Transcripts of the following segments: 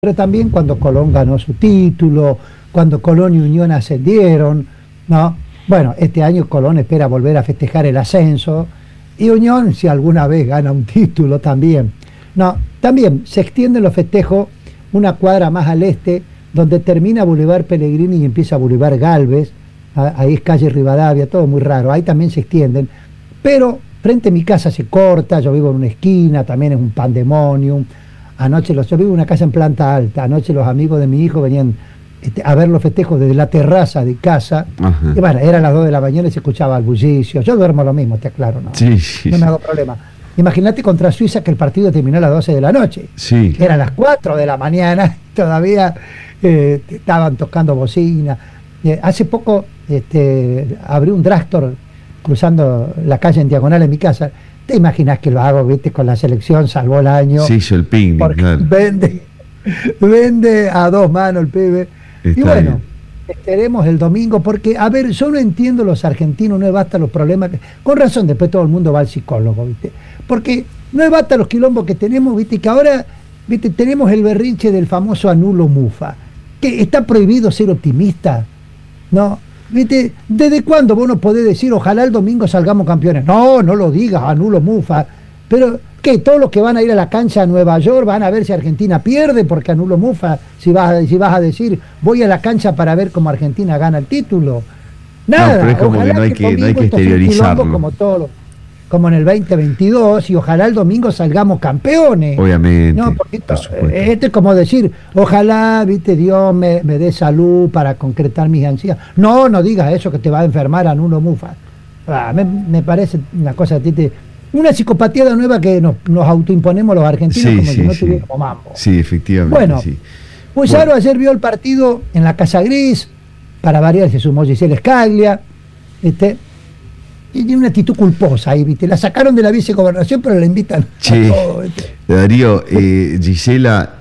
pero también cuando Colón ganó su título, cuando Colón y Unión ascendieron, ¿no? Bueno, este año Colón espera volver a festejar el ascenso, y Unión, si alguna vez gana un título también. No, también se extienden los festejos una cuadra más al este, donde termina Boulevard Pellegrini y empieza Boulevard Galvez, ahí es calle Rivadavia, todo muy raro, ahí también se extienden, pero frente a mi casa se corta, yo vivo en una esquina, también es un pandemonium. Anoche yo vivo en una casa en planta alta, anoche los amigos de mi hijo venían a ver los festejos desde la terraza de casa. Ajá. Y bueno, eran las 2 de la mañana y se escuchaba el bullicio. Yo duermo lo mismo, te aclaro, ¿no? Sí, sí, no me hago problema. Imagínate contra Suiza que el partido terminó a las 12 de la noche. Sí. Eran las 4 de la mañana, todavía estaban tocando bocina. Hace poco abrí un drugstore cruzando la calle en diagonal en mi casa. ¿Te imaginas que lo hago, viste, con la selección, salvó el año? Sí, hizo el picnic, claro. Vende a 2 manos el pibe. Está y bueno, bien. esperemos el domingo, porque, a ver, yo no entiendo los argentinos, no es basta los problemas. Con razón, después todo el mundo va al psicólogo, viste. Porque no es basta los quilombos que tenemos, viste, que ahora, viste, tenemos el berrinche del famoso anulo mufa. Que está prohibido ser optimista, ¿no? ¿Viste? ¿Desde cuándo vos no podés decir ojalá el domingo salgamos campeones? No, no lo digas, anulo mufa. Pero, ¿qué? Todos los que van a ir a la cancha a Nueva York van a ver si Argentina pierde porque anulo mufa. Si vas a decir, voy a la cancha para ver cómo Argentina gana el título. Nada. No, pero es como ojalá que no hay que exteriorizarlo. Como en el 2022, y ojalá el domingo salgamos campeones. Obviamente. No, porque esto es como decir, ojalá, viste, Dios me dé salud para concretar mis ansias. No, no digas eso, que te va a enfermar anulo mufa. Me parece una cosa, una psicopatía nueva que nos autoimponemos los argentinos, sí, como sí, si no sí. tuviéramos mambo. Sí, efectivamente. Bueno, sí. Puyaro ayer vio el partido en la Casa Gris, para variar se sumó Gisela Scaglia, y tiene una actitud culposa ahí, ¿viste? La sacaron de la vicegobernación, pero la invitan a todo, ¿viste? Darío, Gisela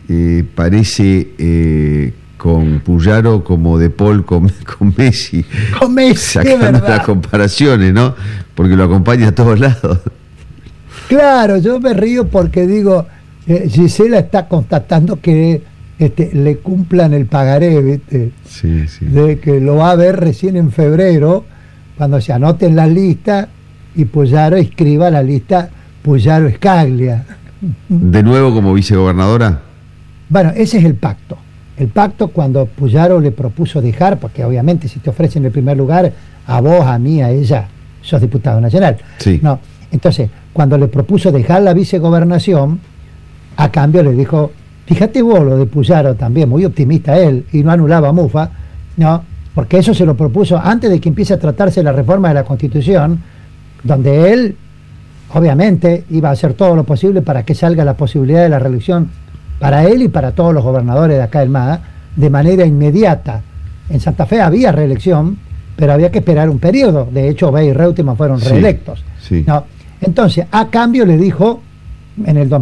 parece con Puyaro como De Paul con Messi. Con Messi, sacando las comparaciones, ¿no? Porque lo acompaña a todos lados. Claro, yo me río porque digo, Gisela está constatando que le cumplan el pagaré, ¿viste? Sí, sí. De que lo va a ver recién en febrero, cuando se anoten las listas y Puyaro escriba la lista Puyaro Scaglia. ¿De nuevo como vicegobernadora? Bueno, ese es el pacto. El pacto, cuando Puyaro le propuso dejar, porque obviamente si te ofrecen el primer lugar, a vos, a mí, a ella, sos diputado nacional. Sí. No, entonces, cuando le propuso dejar la vicegobernación, a cambio le dijo, fíjate vos lo de Puyaro también, muy optimista él, y no anulaba mufa, ¿no? Porque eso se lo propuso antes de que empiece a tratarse la reforma de la Constitución, donde él, obviamente, iba a hacer todo lo posible para que salga la posibilidad de la reelección para él y para todos los gobernadores de acá del MAA, de manera inmediata. En Santa Fe había reelección, pero había que esperar un periodo. De hecho, Obey y Reutemann fueron reelectos. Sí. ¿No? Entonces, a cambio le dijo, en el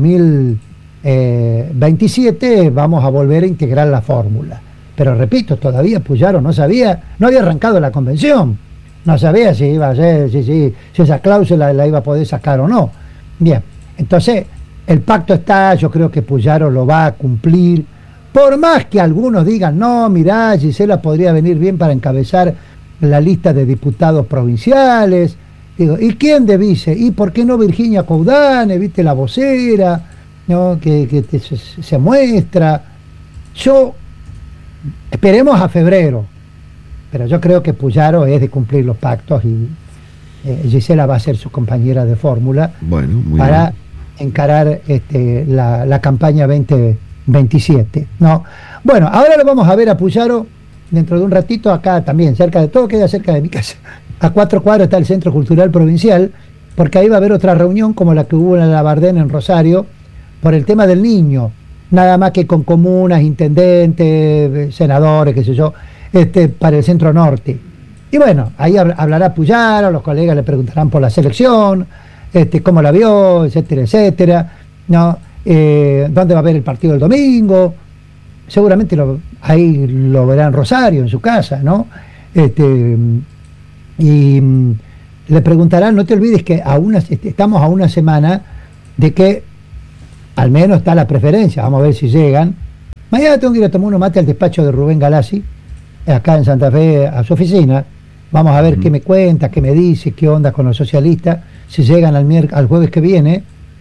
2027 vamos a volver a integrar la fórmula. Pero repito, todavía Puyaro no sabía, no había arrancado la convención, no sabía si iba a ser, si esa cláusula la iba a poder sacar o no. Bien, entonces el pacto está, yo creo que Puyaro lo va a cumplir, por más que algunos digan, no, mirá, Gisela podría venir bien para encabezar la lista de diputados provinciales. Digo, ¿y quién de vice? ¿Y por qué no Virginia Coudane, viste, la vocera, ¿no? que se muestra? Esperemos a febrero, pero yo creo que Puyaro es de cumplir los pactos y Gisela va a ser su compañera de fórmula para encarar la campaña 2027, ¿no? Bueno, ahora lo vamos a ver a Puyaro dentro de un ratito, acá también, cerca de todo, queda cerca de mi casa. A 4 cuadras está el Centro Cultural Provincial, porque ahí va a haber otra reunión como la que hubo en la Bardén en Rosario, por el tema del niño. Nada más que con comunas, intendentes, senadores, qué sé yo, para el centro norte. Y bueno, ahí hablará Puyaro, los colegas le preguntarán por la selección, cómo la vio, etcétera, etcétera, ¿no? Dónde va a haber el partido el domingo. Seguramente ahí lo verá en Rosario, en su casa, ¿no? Y le preguntarán, no te olvides que estamos a una semana de que al menos está la preferencia, vamos a ver si llegan, Mañana tengo que ir a tomar unos mates al despacho de Rubén Galassi, acá en Santa Fe, a su oficina. Vamos a ver qué me cuenta, qué me dice, qué onda con los socialistas, si llegan al jueves que viene.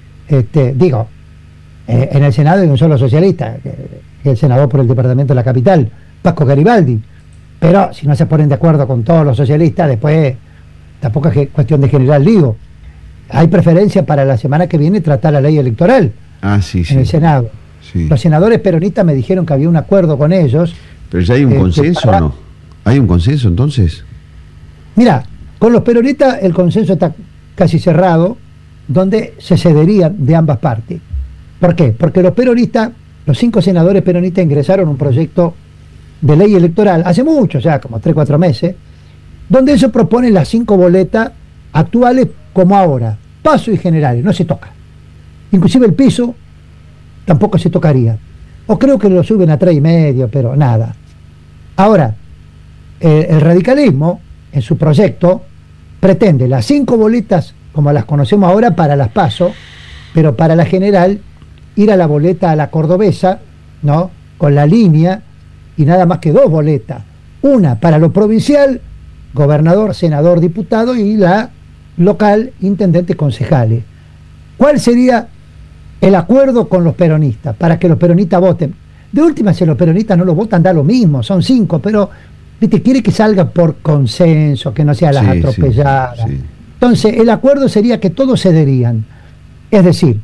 En el Senado hay un solo socialista, que es el senador por el departamento de la capital, Paco Garibaldi. Pero si no se ponen de acuerdo con todos los socialistas, después tampoco es cuestión de generar lío. Hay preferencia para la semana que viene tratar la ley electoral en el Senado. Sí. Los senadores peronistas me dijeron que había un acuerdo con ellos. ¿Pero ya hay un consenso o no? ¿Hay un consenso entonces? Mira, con los peronistas el consenso está casi cerrado, donde se cederían de ambas partes. ¿Por qué? Porque los peronistas, los 5 senadores peronistas ingresaron un proyecto de ley electoral hace mucho, ya como 3-4 meses, donde ellos proponen las 5 boletas actuales como ahora, paso y generales, no se toca. Inclusive el piso tampoco se tocaría. O creo que lo suben a 3,5, pero nada. Ahora, el radicalismo, en su proyecto, pretende las 5 boletas como las conocemos ahora para las PASO, pero para la general ir a la boleta a la cordobesa, ¿no? Con la línea y nada más que 2 boletas. Una para lo provincial, gobernador, senador, diputado, y la local, intendente, concejales. ¿Cuál sería el acuerdo con los peronistas para que los peronistas voten? De última, si los peronistas no lo votan, da lo mismo, son 5, pero ¿viste? Quiere que salga por consenso, que no sea las atropelladas. Sí. Entonces, el acuerdo sería que todos cederían. Es decir,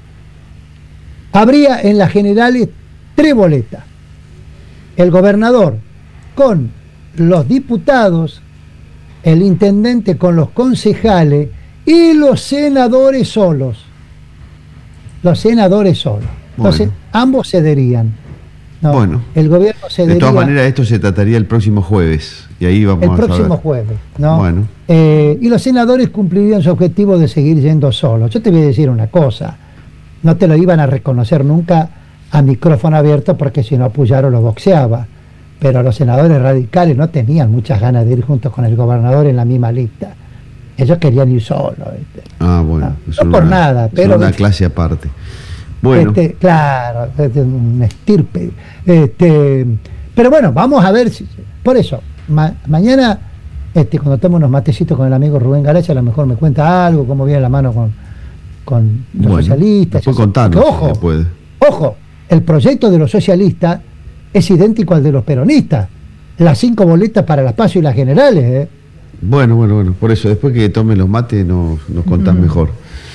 habría en las generales 3 boletas. El gobernador con los diputados, el intendente con los concejales y los senadores solos. Los senadores solos. Entonces, ambos cederían. No, bueno, el gobierno cedería. De todas maneras, esto se trataría el próximo jueves. Y ahí vamos a saber. El próximo jueves, ¿no? Bueno. Y los senadores cumplirían su objetivo de seguir yendo solos. Yo te voy a decir una cosa. No te lo iban a reconocer nunca a micrófono abierto, porque si no Puyaro lo boxeaba. Pero los senadores radicales no tenían muchas ganas de ir juntos con el gobernador en la misma lista. Ellos querían ir solos. Bueno. No por nada, pero una clase aparte. Bueno. Claro, un estirpe. Pero bueno, vamos a ver. Por eso, mañana, cuando tomo unos matecitos con el amigo Rubén Galassi, a lo mejor me cuenta algo, cómo viene la mano con los socialistas. Ojo, el proyecto de los socialistas es idéntico al de los peronistas. Las 5 boletas para las PASO y las generales. Bueno, por eso, después que tomen los mates nos contás mejor.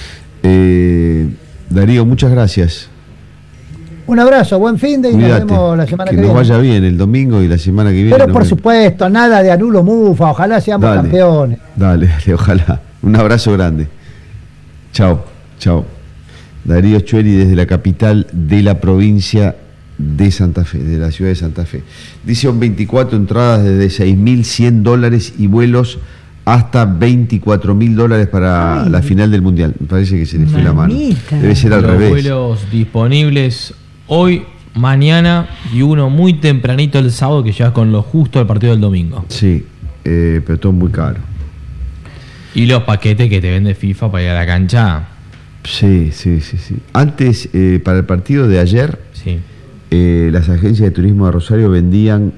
Darío, muchas gracias. Un abrazo, buen fin de, y nos vemos la semana que viene. Que nos vaya bien el domingo y la semana que viene. Pero por supuesto, nada de anulo mufa, ojalá seamos campeones. Dale, ojalá. Un abrazo grande. Chao. Darío Schueri desde la capital de la provincia de Santa Fe, de la ciudad de Santa Fe. Dice 24 entradas desde $6.100 y vuelos hasta $24.000 para la final del Mundial. Me parece que se le fue la mano. Debe ser al revés. Los vuelos disponibles hoy, mañana y uno muy tempranito el sábado, que ya con lo justo al partido del domingo. Sí, pero todo muy caro. Y los paquetes que te vende FIFA para ir a la cancha. Sí. Antes, para el partido de ayer, las agencias de turismo de Rosario vendían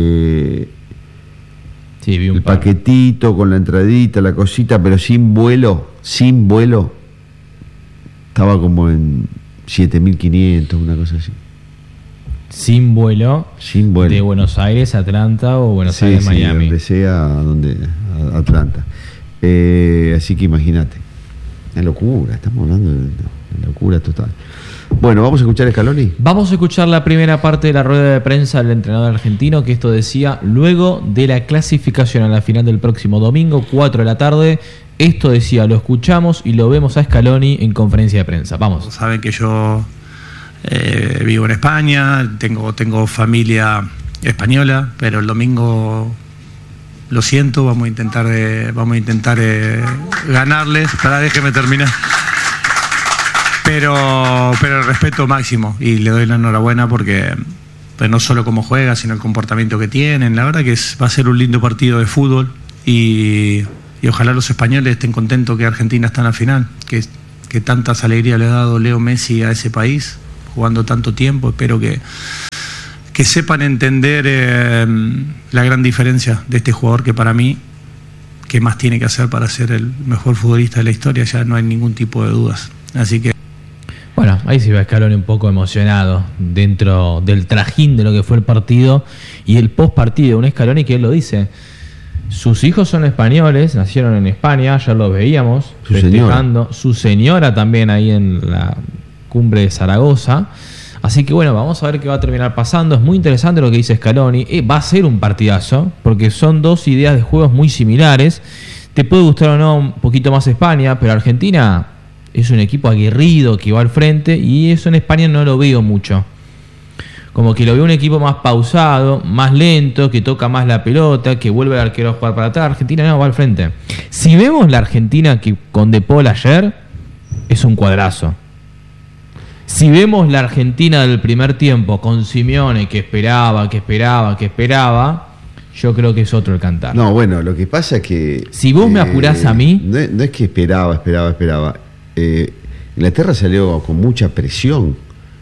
vi un paquetito con la entradita, la cosita, pero sin vuelo. Estaba como en 7.500, una cosa así. Sin vuelo. De Buenos Aires a Atlanta o Buenos Aires a Miami. Donde sea, Atlanta. Así que imagínate. Una locura, estamos hablando de una locura total. Bueno, ¿vamos a escuchar a Scaloni? Vamos a escuchar la primera parte de la rueda de prensa del entrenador argentino, que esto decía luego de la clasificación a la final del próximo domingo, 4 de la tarde. Esto decía, lo escuchamos y lo vemos a Scaloni en conferencia de prensa. Vamos. Saben que yo vivo en España, tengo familia española, pero el domingo, lo siento, vamos a intentar ganarles. Déjeme terminar. Pero el respeto máximo, y le doy la enhorabuena porque no solo cómo juega, sino el comportamiento que tienen. La verdad que va a ser un lindo partido de fútbol y ojalá los españoles estén contentos que Argentina está en la final, que tantas alegrías le ha dado Leo Messi a ese país, jugando tanto tiempo. Espero que que sepan entender la gran diferencia de este jugador que para mí, ¿qué más tiene que hacer para ser el mejor futbolista de la historia? Ya no hay ningún tipo de dudas. Así que... Bueno, ahí se va Scaloni un poco emocionado dentro del trajín de lo que fue el partido y el post partido. Un Scaloni que él lo dice, sus hijos son españoles, nacieron en España, ya los veíamos festejando, su señora también ahí en la cumbre de Zaragoza. Así que bueno, vamos a ver qué va a terminar pasando. Es muy interesante lo que dice Scaloni. Va a ser un partidazo, porque son dos ideas de juegos muy similares. Te puede gustar o no un poquito más España, pero Argentina es un equipo aguerrido que va al frente, y eso en España no lo veo mucho. Como que lo veo un equipo más pausado, más lento, que toca más la pelota, que vuelve el arquero a jugar para atrás. Argentina no va al frente. Si vemos la Argentina que con De Paul ayer, es un cuadrazo. Si vemos la Argentina del primer tiempo con Simeone, que esperaba, yo creo que es otro el cantar. No, bueno, lo que pasa es que... Si vos me apurás a mí... No es que esperaba. Inglaterra salió con mucha presión.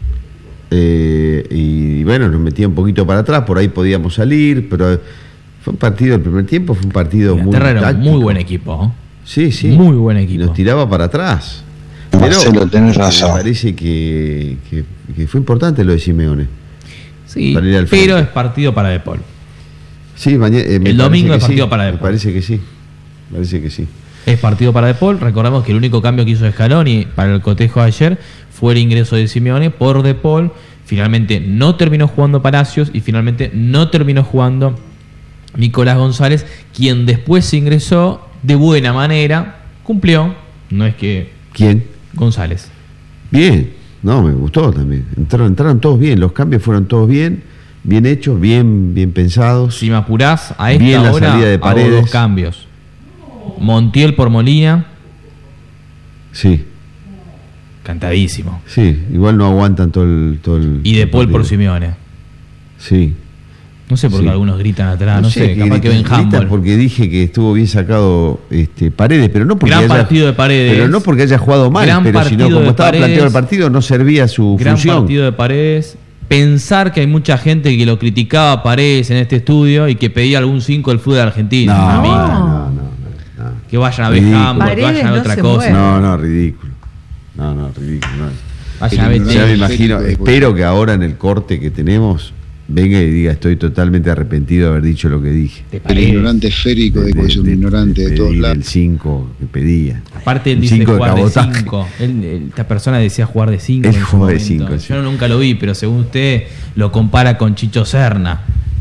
Y bueno, nos metía un poquito para atrás, por ahí podíamos salir, pero fue un partido, el primer tiempo fue un partido Inglaterra muy táctico. Era un muy buen equipo. Sí. Muy buen equipo. Y nos tiraba para atrás. Marcelo, tenés razón. Me parece que fue importante lo de Simeone. Sí, pero es partido para De Paul. Sí, el domingo es partido para De Paul. Me parece que sí. Es partido para De Paul. Recordemos que el único cambio que hizo Scaloni para el cotejo de ayer fue el ingreso de Simeone por De Paul. Finalmente no terminó jugando Palacios y finalmente no terminó jugando Nicolás González, quien después se ingresó de buena manera, cumplió. No es que... ¿Quién? González. Bien, no, me gustó también. Entraron todos bien, los cambios fueron todos bien hechos, bien pensados. Si me apurás, a esta bien hora la salida de Paredes. Hago 2 cambios. Montiel por Molina. Sí. Cantadísimo. Sí, igual no aguantan todo el y De Paul por Simeone. Sí. No sé por qué algunos gritan atrás, no sé, capaz que ven handball. Porque dije que estuvo bien sacado Paredes, pero no porque partido de Paredes. Pero no porque haya jugado mal, pero sino como estaba planteado el partido no servía su función. Gran partido de Paredes. Pensar que hay mucha gente que lo criticaba a Paredes en este estudio y que pedía algún 5 del fútbol argentino. No. Que vayan a ver handball, que vayan a ver otra cosa. No, ridículo. No, ridículo. Vayan a ver. Ya me imagino, espero que ahora en el corte que tenemos venga y diga, estoy totalmente arrepentido de haber dicho lo que dije. El ignorante esférico de que es un ignorante de todos lados. El 5 que pedía. Aparte él dice jugar de 5. Esta persona decía jugar de 5. Él juega de 5. Yo nunca lo vi, pero según usted lo compara con Chicho Serna.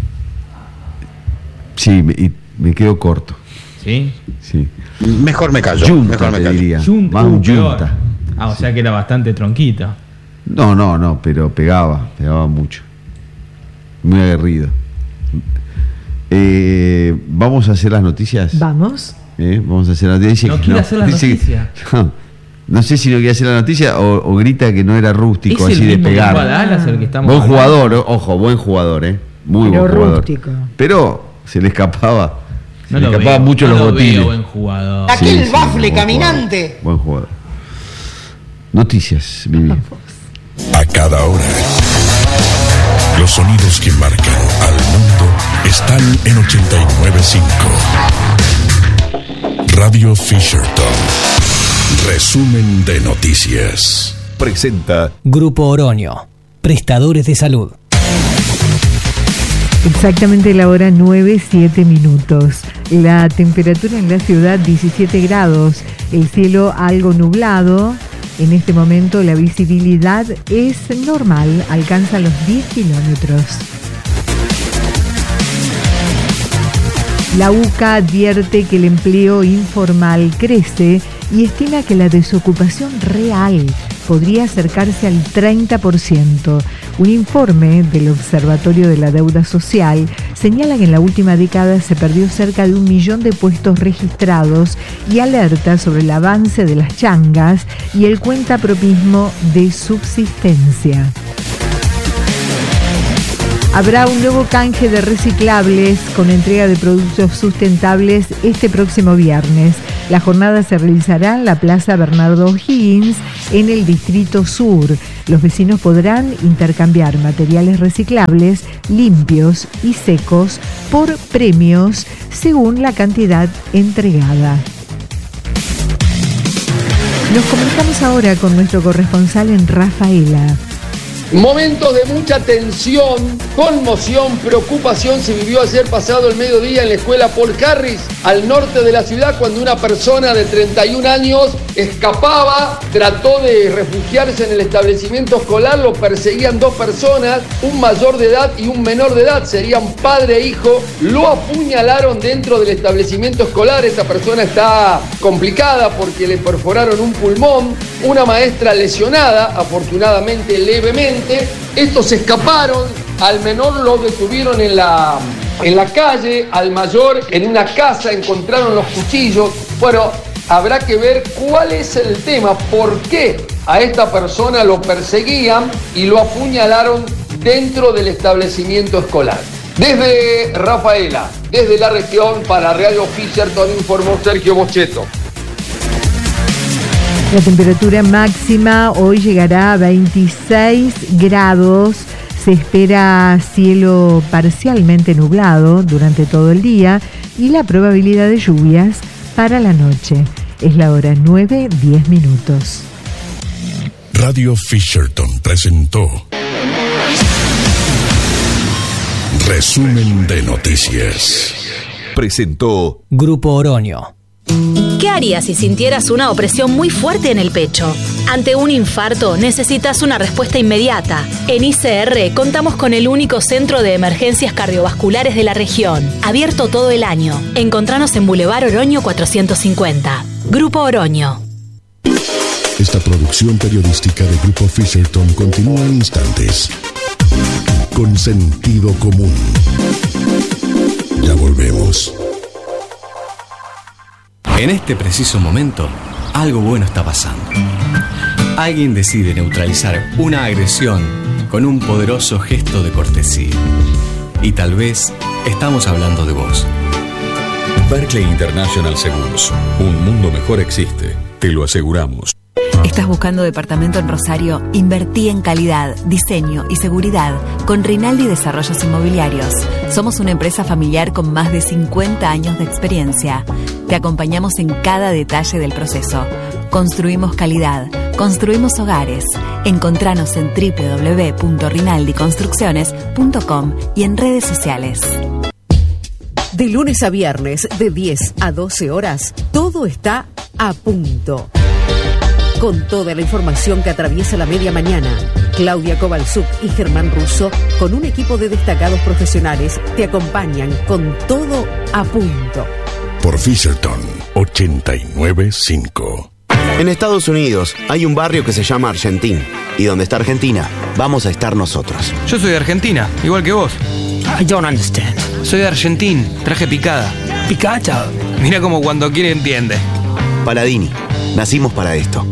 Sí, me quedo corto. ¿Sí? Sí. Mejor me callo. Junta, te diría. Más un Junta. O sea que era bastante tronquito. No, pero pegaba mucho. Muy aguerrido. Vamos a hacer las noticias. Vamos. Vamos a hacer las noticias. No quiere hacer la noticia. No sé si no quiere hacer la noticia o grita que no era rústico así de pegar. Buen jugador, ojo, buen jugador, muy buen jugador. Rústico. Pero se le escapaba. Se le escapaban mucho los botines. Buen jugador. Aquel bafle caminante. Buen jugador. Noticias, Vivi. A cada hora. Los sonidos que marcan al mundo están en 89.5. Radio Fisherton. Resumen de noticias. Presenta Grupo Oroño, prestadores de salud. Exactamente la hora 9:07. La temperatura en la ciudad 17 grados, el cielo algo nublado. En este momento la visibilidad es normal, alcanza los 10 kilómetros. La UCA advierte que el empleo informal crece y estima que la desocupación real podría acercarse al 30%. Un informe del Observatorio de la Deuda Social señala que en la última década se perdió cerca de 1 millón de puestos registrados y alerta sobre el avance de las changas y el cuentapropismo de subsistencia. Habrá un nuevo canje de reciclables con entrega de productos sustentables este próximo viernes. La jornada se realizará en la Plaza Bernardo O'Higgins, en el Distrito Sur. Los vecinos podrán intercambiar materiales reciclables, limpios y secos por premios según la cantidad entregada. Nos comunicamos ahora con nuestro corresponsal en Rafaela. Momentos de mucha tensión, conmoción, preocupación se vivió ayer pasado el mediodía en la escuela Paul Harris, al norte de la ciudad, cuando una persona de 31 años escapaba, trató de refugiarse en el establecimiento escolar, lo perseguían dos personas, un mayor de edad y un menor de edad, serían padre e hijo, lo apuñalaron dentro del establecimiento escolar. Esta persona está complicada porque le perforaron un pulmón, una maestra lesionada, afortunadamente levemente. Estos se escaparon, al menor lo detuvieron en la calle, al mayor en una casa encontraron los cuchillos. Bueno, habrá que ver cuál es el tema, por qué a esta persona lo perseguían y lo apuñalaron dentro del establecimiento escolar. Desde Rafaela, desde la región, para Radio Fisherton, informó Sergio Bocheto. La temperatura máxima hoy llegará a 26 grados. Se espera cielo parcialmente nublado durante todo el día y la probabilidad de lluvias para la noche. Es la hora 9:10. Radio Fisherton presentó Resumen de Noticias. Presentó Grupo Oroño. ¿Qué harías si sintieras una opresión muy fuerte en el pecho? Ante un infarto necesitas una respuesta inmediata. En ICR contamos con el único centro de emergencias cardiovasculares de la región, abierto todo el año. Encontranos en Boulevard Oroño 450. Grupo Oroño. Esta producción periodística de Grupo Fisherton continúa en instantes. Con sentido común. Ya volvemos. En este preciso momento, algo bueno está pasando. Alguien decide neutralizar una agresión con un poderoso gesto de cortesía. Y tal vez estamos hablando de vos. Berkeley International Seguros. Un mundo mejor existe. Te lo aseguramos. ¿Estás buscando departamento en Rosario? Invertí en calidad, diseño y seguridad con Rinaldi Desarrollos Inmobiliarios. Somos una empresa familiar con más de 50 años de experiencia. Te acompañamos en cada detalle del proceso. Construimos calidad, construimos hogares. Encontranos en www.rinaldiconstrucciones.com y en redes sociales. De lunes a viernes, de 10 a 12 horas, todo está a punto. Con toda la información que atraviesa la media mañana, Claudia Kovalchuk y Germán Russo, con un equipo de destacados profesionales, te acompañan con todo a punto. Por Fisherton 89.5. En Estados Unidos hay un barrio que se llama Argentina. Y donde está Argentina, vamos a estar nosotros. Yo soy de Argentina, igual que vos. I don't understand. Soy de Argentina, traje picada. ¿Picada? Mira como cuando quiere entiende. Paladini, nacimos para esto.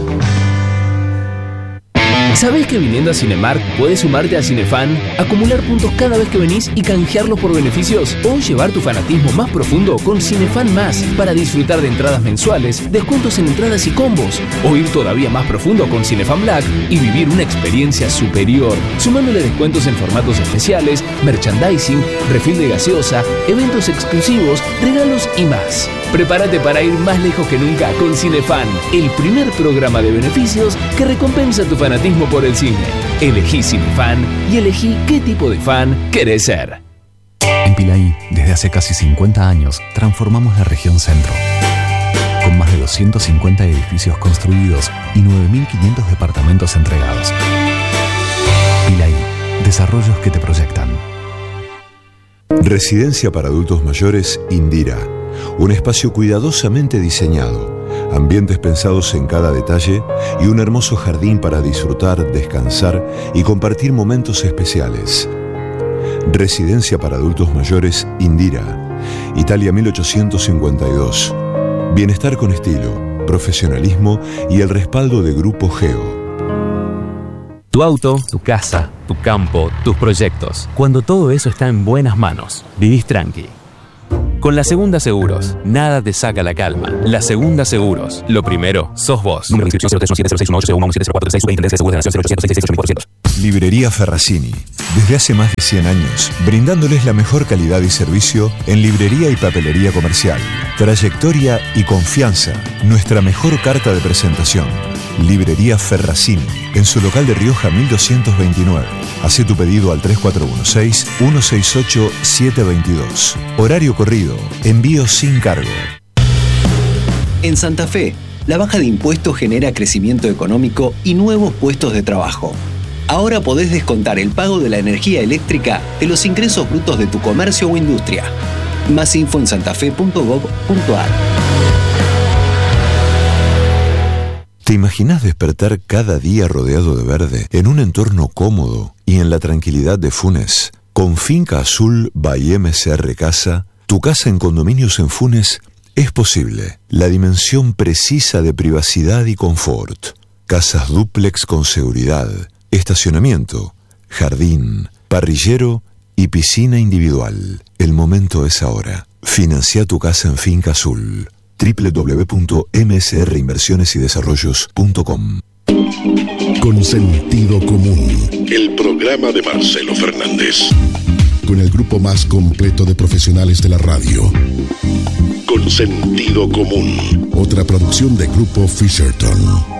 ¿Sabés que viniendo a Cinemark puedes sumarte a Cinefan, acumular puntos cada vez que venís y canjearlos por beneficios? O llevar tu fanatismo más profundo con Cinefan Más para disfrutar de entradas mensuales, descuentos en entradas y combos. O ir todavía más profundo con Cinefan Black y vivir una experiencia superior, sumándole descuentos en formatos especiales, merchandising, refil de gaseosa, eventos exclusivos, regalos y más. Prepárate para ir más lejos que nunca con Cinefan, el primer programa de beneficios que recompensa tu fanatismo por el cine. Elegí Cinefan y elegí qué tipo de fan querés ser. En Pilaí, desde hace casi 50 años, transformamos la región centro. Con más de 250 edificios construidos y 9.500 departamentos entregados. Pilaí, desarrollos que te proyectan. Residencia para adultos mayores Indira. Un espacio cuidadosamente diseñado, ambientes pensados en cada detalle y un hermoso jardín para disfrutar, descansar y compartir momentos especiales. Residencia para adultos mayores Indira, Italia 1852. Bienestar con estilo, profesionalismo y el respaldo de Grupo Geo. Tu auto, tu casa, tu campo, tus proyectos. Cuando todo eso está en buenas manos, vivís tranqui. Con La Segunda Seguros, nada te saca la calma. La Segunda Seguros. Lo primero, sos vos. Número de inscripción 0317061816 Librería Ferracini. Desde hace más de 100 años, brindándoles la mejor calidad y servicio en librería y papelería comercial. Trayectoria y confianza. Nuestra mejor carta de presentación. Librería Ferracini. En su local de Rioja 1229. Hacé tu pedido al 3416-168-722. Horario corrido. Envío sin cargo. En Santa Fe, la baja de impuestos genera crecimiento económico y nuevos puestos de trabajo. Ahora podés descontar el pago de la energía eléctrica de los ingresos brutos de tu comercio o industria. Más info en santafe.gov.ar. ¿Te imaginas despertar cada día rodeado de verde, en un entorno cómodo y en la tranquilidad de Funes? Con Finca Azul by MCR Casa, tu casa en condominios en Funes es posible. La dimensión precisa de privacidad y confort. Casas dúplex con seguridad, estacionamiento, jardín, parrillero y piscina individual. El momento es ahora. Financia tu casa en Finca Azul. www.msrinversionesydesarrollos.com. Con sentido común. El programa de Marcelo Fernández. Con el grupo más completo de profesionales de la radio. Con sentido común. Otra producción de Grupo Fisherton.